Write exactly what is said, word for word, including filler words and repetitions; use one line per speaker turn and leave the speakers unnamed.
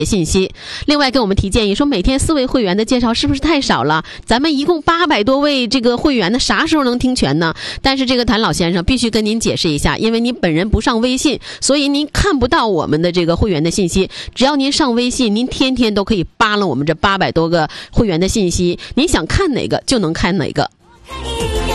信息。另外跟我们提建议说，每天四位会员的介绍是不是太少了？咱们一共八百多位这个会员呢，啥时候能听全呢？但是这个谭老先生必须跟您解释一下，因为您本人不上微信，所以您看不到我们的这个会员的信息。只要您上微信，您天天都可以扒拉我们这八百多个会员的信息，您想看哪个就能看哪个。